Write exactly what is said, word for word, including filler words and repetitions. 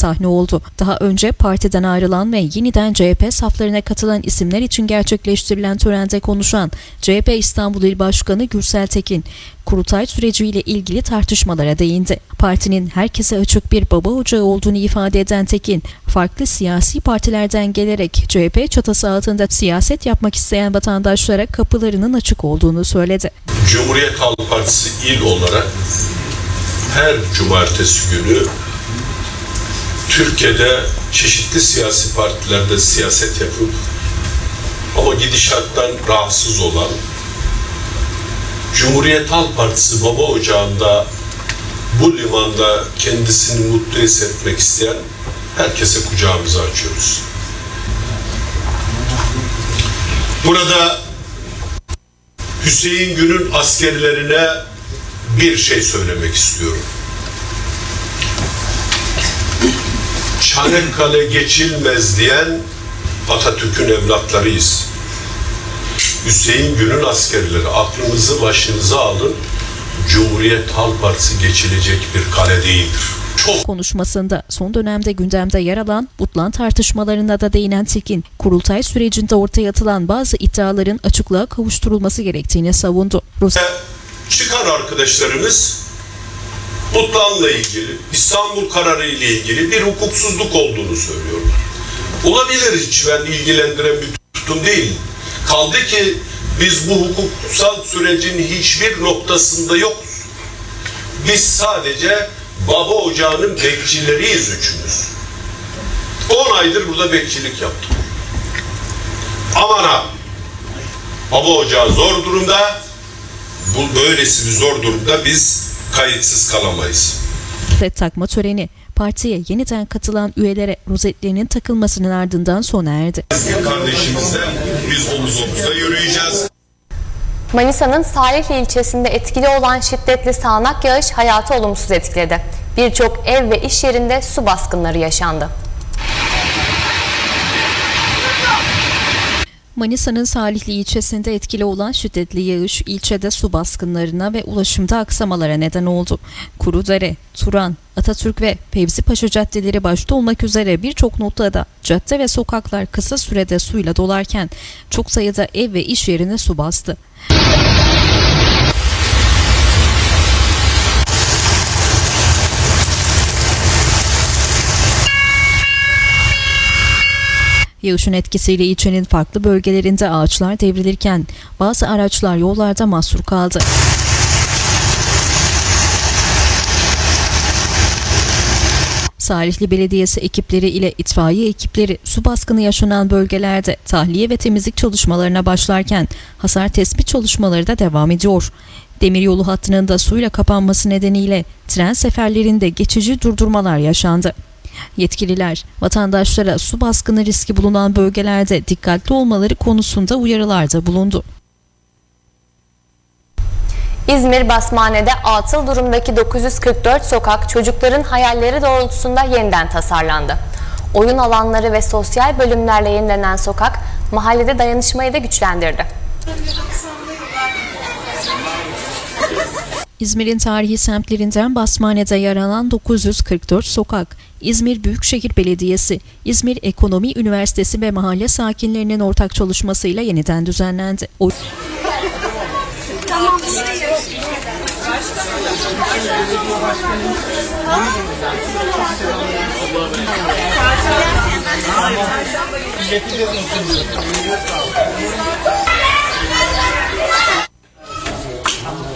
sahne oldu. Daha önce partiden ayrılan ve yeniden C H P saflarına katılan isimler için gerçekleştirilen törende konuşan C H P İstanbul İl Başkanı Gürsel Tekin, kurultay süreciyle ilgili tartışmalara değindi. Partinin herkese açık bir baba ocağı olduğunu ifade eden Tekin, farklı siyasi partilerden gelerek C H P çatısı altında siyaset yapmak isteyen vatandaşlara kapılarının açık olduğunu söyledi. Cumhuriyet Halk Partisi il olarak her cumartesi günü Türkiye'de çeşitli siyasi partilerde siyaset yapıp ama gidişattan rahatsız olan, Cumhuriyet Halk Partisi baba ocağında bu limanda kendisini mutlu hissetmek isteyen herkese kucağımızı açıyoruz. Burada Hüseyin Gün'ün askerlerine bir şey söylemek istiyorum. Çanakkale geçilmez diyen Atatürk'ün evlatlarıyız. Hüseyin Gün'ün askerleri, aklınızı başınıza alın. Cumhuriyet Halk Partisi geçilecek bir kale değildir. Çok... Konuşmasında son dönemde gündemde yer alan Butlan tartışmalarına da değinen Tekin, kurultay sürecinde ortaya atılan bazı iddiaların açıklığa kavuşturulması gerektiğini savundu. Rus... Çıkan arkadaşlarımız Butlan'la ilgili, İstanbul kararı ile ilgili bir hukuksuzluk olduğunu söylüyorlar. Olabilir, hiç ben ilgilendiren bir tutum değil. Kaldı ki biz bu hukuksal sürecin hiçbir noktasında yokuz. Biz sadece baba ocağının bekçileriyiz üçümüz. on aydır burada bekçilik yaptık. Aman ha! Baba ocağı zor durumda. Bu böylesi bir zor durumda biz kayıtsız kalamayız. Rozetler takma töreni partiye yeniden katılan üyelere rozetlerinin takılmasının ardından sona erdi. Kardeşimizle biz omuz omuza yürüyeceğiz. Manisa'nın Salihli ilçesinde etkili olan şiddetli sağanak yağış hayatı olumsuz etkiledi. Birçok ev ve iş yerinde su baskınları yaşandı. Manisa'nın Salihli ilçesinde etkili olan şiddetli yağış ilçede su baskınlarına ve ulaşımda aksamalara neden oldu. Kurudere, Turan, Atatürk ve Fevzipaşa caddeleri başta olmak üzere birçok noktada cadde ve sokaklar kısa sürede suyla dolarken çok sayıda ev ve iş yerine su bastı. Yağışın etkisiyle ilçenin farklı bölgelerinde ağaçlar devrilirken bazı araçlar yollarda mahsur kaldı. Salihli Belediyesi ekipleri ile itfaiye ekipleri su baskını yaşanan bölgelerde tahliye ve temizlik çalışmalarına başlarken hasar tespit çalışmaları da devam ediyor. Demiryolu hattının da suyla kapanması nedeniyle tren seferlerinde geçici durdurmalar yaşandı. Yetkililer vatandaşlara su baskını riski bulunan bölgelerde dikkatli olmaları konusunda uyarılarda bulundu. İzmir Basmane'de atıl durumdaki dokuz yüz kırk dört sokak çocukların hayalleri doğrultusunda yeniden tasarlandı. Oyun alanları ve sosyal bölümlerle yenilenen sokak mahallede dayanışmayı da güçlendirdi. İzmir'in tarihi semtlerinden Basmane'de yer alan dokuz yüz kırk dört sokak, İzmir Büyükşehir Belediyesi, İzmir Ekonomi Üniversitesi ve mahalle sakinlerinin ortak çalışmasıyla yeniden düzenlendi. O Tamam.